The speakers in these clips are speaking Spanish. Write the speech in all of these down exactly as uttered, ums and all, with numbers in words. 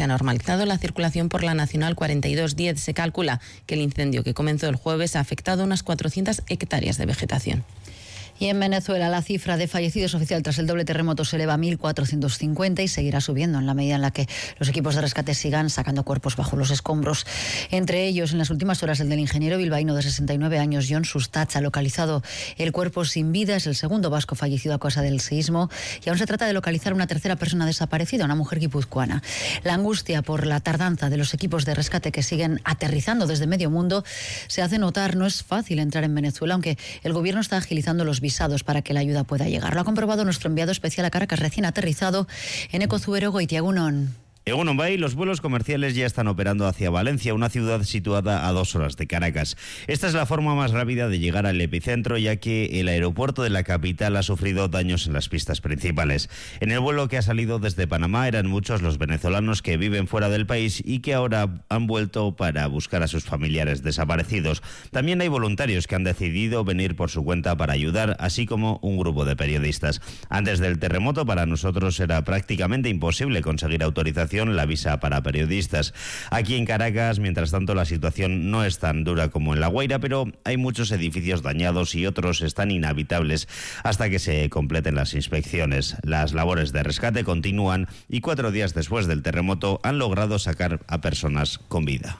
ha normalizado la circulación por la Nacional cuarenta y dos diez. Se calcula que el incendio que comenzó el jueves ha afectado a unas cuatrocientas hectáreas de vegetación. Y en Venezuela la cifra de fallecidos oficial tras el doble terremoto se eleva a mil cuatrocientos cincuenta y seguirá subiendo en la medida en la que los equipos de rescate sigan sacando cuerpos bajo los escombros. Entre ellos, en las últimas horas, el del ingeniero bilbaíno de sesenta y nueve años, Jon Sustacha, localizado el cuerpo sin vida. Es el segundo vasco fallecido a causa del sismo y aún se trata de localizar una tercera persona desaparecida, una mujer guipuzcoana. La angustia por la tardanza de los equipos de rescate que siguen aterrizando desde medio mundo se hace notar. No es fácil entrar en Venezuela, aunque el gobierno está agilizando los visados para que la ayuda pueda llegar. Lo ha comprobado nuestro enviado especial a Caracas, recién aterrizado, Eneko Zubero Goitiagunon. Egunon Bay, los vuelos comerciales ya están operando hacia Valencia, una ciudad situada a dos horas de Caracas. Esta es la forma más rápida de llegar al epicentro, ya que el aeropuerto de la capital ha sufrido daños en las pistas principales. En el vuelo que ha salido desde Panamá eran muchos los venezolanos que viven fuera del país y que ahora han vuelto para buscar a sus familiares desaparecidos. También hay voluntarios que han decidido venir por su cuenta para ayudar, así como un grupo de periodistas. Antes del terremoto, para nosotros era prácticamente imposible conseguir autorización la visa para periodistas. Aquí en Caracas, mientras tanto, la situación no es tan dura como en La Guaira, pero hay muchos edificios dañados y otros están inhabitables hasta que se completen las inspecciones. Las labores de rescate continúan y cuatro días después del terremoto han logrado sacar a personas con vida.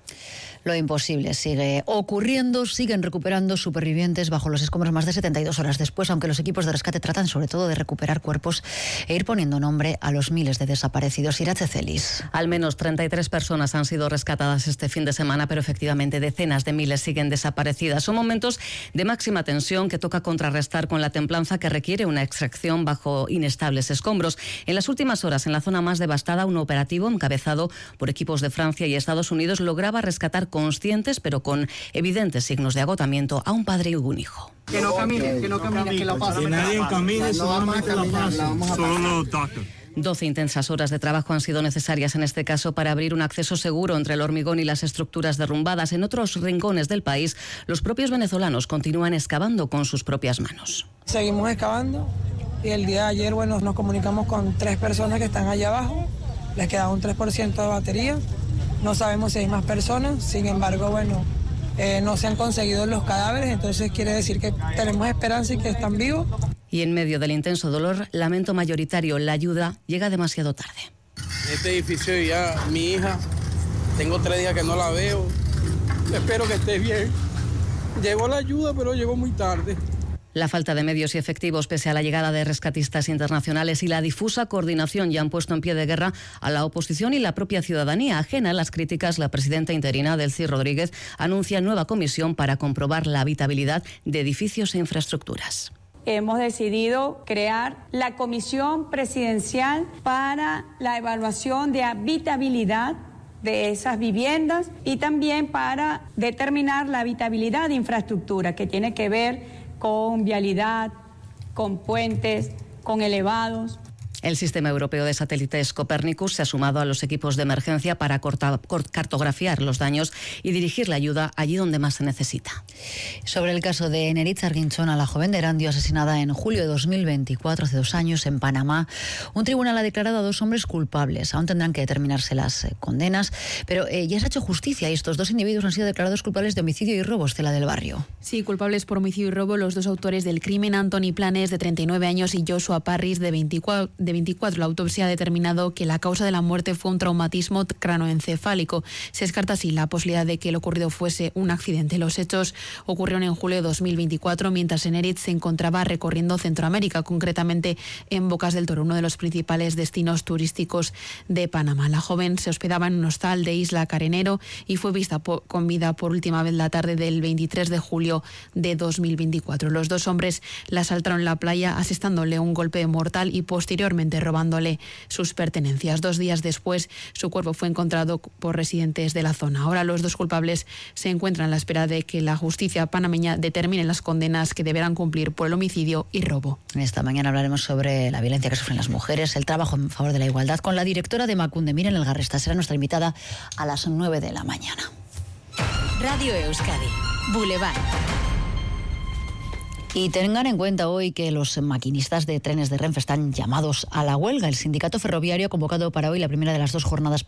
Lo imposible sigue ocurriendo, siguen recuperando supervivientes bajo los escombros más de setenta y dos horas después, aunque los equipos de rescate tratan sobre todo de recuperar cuerpos e ir poniendo nombre a los miles de desaparecidos. Irache Celis. Al menos treinta y tres personas han sido rescatadas este fin de semana, pero efectivamente decenas de miles siguen desaparecidas. Son momentos de máxima tensión que toca contrarrestar con la templanza que requiere una extracción bajo inestables escombros. En las últimas horas, en la zona más devastada, un operativo encabezado por equipos de Francia y Estados Unidos lograba rescatar conscientes, pero con evidentes signos de agotamiento, a un padre y un hijo. Que no camine, que no camine, que la pase. Que nadie camine, solamente la pase. Solo los doctores. doce intensas horas de trabajo han sido necesarias en este caso para abrir un acceso seguro entre el hormigón y las estructuras derrumbadas. En otros rincones del país, los propios venezolanos continúan excavando con sus propias manos. Seguimos excavando y el día de ayer, bueno, nos comunicamos con tres personas que están allá abajo. Les queda un tres por ciento de batería. No sabemos si hay más personas, sin embargo, bueno, eh, no se han conseguido los cadáveres, entonces quiere decir que tenemos esperanza y que están vivos. Y en medio del intenso dolor, lamento mayoritario, la ayuda llega demasiado tarde. En este edificio ya mi hija, tengo tres días que no la veo, espero que esté bien. Llegó la ayuda, pero llegó muy tarde. La falta de medios y efectivos pese a la llegada de rescatistas internacionales y la difusa coordinación ya han puesto en pie de guerra a la oposición y la propia ciudadanía. Ajena a las críticas, la presidenta interina, Delcy Rodríguez, anuncia nueva comisión para comprobar la habitabilidad de edificios e infraestructuras. Hemos decidido crear la Comisión Presidencial para la evaluación de habitabilidad de esas viviendas y también para determinar la habitabilidad de infraestructura que tiene que ver con vialidad, con puentes, con elevados. El sistema europeo de satélites Copernicus se ha sumado a los equipos de emergencia para corta, cort, cartografiar los daños y dirigir la ayuda allí donde más se necesita. Sobre el caso de Neritza Arginchona, la joven de Erandio asesinada en julio de dos mil veinticuatro, hace dos años, en Panamá, un tribunal ha declarado a dos hombres culpables. Aún tendrán que determinarse las eh, condenas, pero eh, ya se ha hecho justicia y estos dos individuos han sido declarados culpables de homicidio y robo, Estela del Barrio. Sí, culpables por homicidio y robo los dos autores del crimen, Anthony Planes, de treinta y nueve años, y Joshua Parris, de veinticuatro. De veinticuatro. La autopsia ha determinado que la causa de la muerte fue un traumatismo cranoencefálico. Se descarta así la posibilidad de que lo ocurrido fuese un accidente. Los hechos ocurrieron en julio de dos mil veinticuatro, mientras Neritz se encontraba recorriendo Centroamérica, concretamente en Bocas del Toro, uno de los principales destinos turísticos de Panamá. La joven se hospedaba en un hostal de Isla Carenero y fue vista por, con vida por última vez la tarde del veintitrés de julio de dos mil veinticuatro. Los dos hombres la asaltaron en la playa, asestándole un golpe mortal y posteriormente robándole sus pertenencias. Dos días después, su cuerpo fue encontrado por residentes de la zona. Ahora los dos culpables se encuentran a la espera de que la justicia panameña determine las condenas que deberán cumplir por el homicidio y robo. Esta mañana hablaremos sobre la violencia que sufren las mujeres, el trabajo en favor de la igualdad, con la directora de Emakunde, Miren Elgarresta. Será nuestra invitada a las nueve de la mañana. Radio Euskadi, Boulevard. Y tengan en cuenta hoy que los maquinistas de trenes de Renfe están llamados a la huelga. El sindicato ferroviario ha convocado para hoy la primera de las dos jornadas